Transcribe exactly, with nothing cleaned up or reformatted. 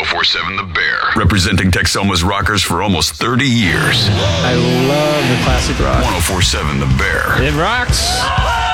four seven The Bear, representing Texoma's rockers for almost thirty years. I love the classic rock. ten forty-seven The Bear. It rocks.